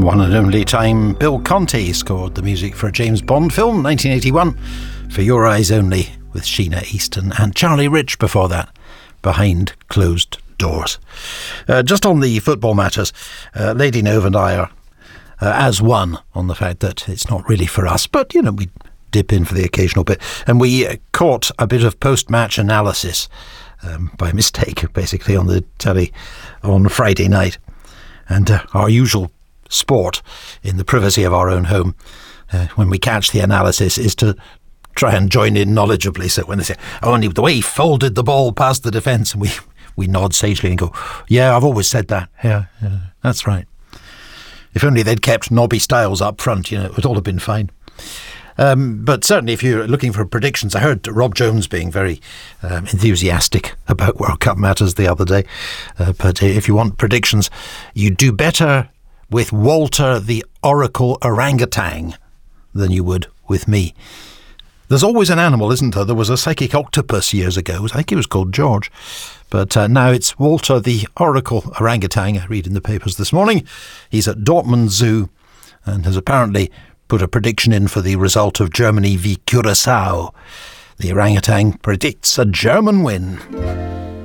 One and only time Bill Conti scored the music for a James Bond film, 1981, For Your Eyes Only, with Sheena Easton, and Charlie Rich before that, Behind Closed Doors. Just on the football matters, Lady Nova and I are as one on the fact that it's not really for us, but, you know, we dip in for the occasional bit. And we caught a bit of post-match analysis by mistake, basically, on the telly on Friday night. And our usual sport in the privacy of our own home, when we catch the analysis, is to try and join in knowledgeably. So when they say, oh, and the way he folded the ball past the defence, and we nod sagely and go, yeah, I've always said that. Yeah, that's right. If only they'd kept Nobby Styles up front, you know, it would all have been fine. But certainly if you're looking for predictions, I heard Rob Jones being very enthusiastic about World Cup matters the other day. But if you want predictions, you do better with Walter the Oracle Orangutan than you would with me. There's always an animal, isn't there? There was a psychic octopus years ago. I think he was called George. But now it's Walter the Oracle Orangutan. I read in the papers this morning. He's at Dortmund Zoo and has apparently put a prediction in for the result of Germany v Curaçao. The orangutan predicts a German win.